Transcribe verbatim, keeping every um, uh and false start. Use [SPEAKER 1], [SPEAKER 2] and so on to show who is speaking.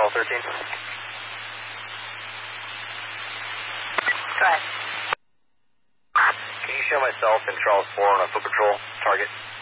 [SPEAKER 1] Charles thirteen.
[SPEAKER 2] Go ahead.
[SPEAKER 1] Can you show myself and Charles four on a foot patrol target?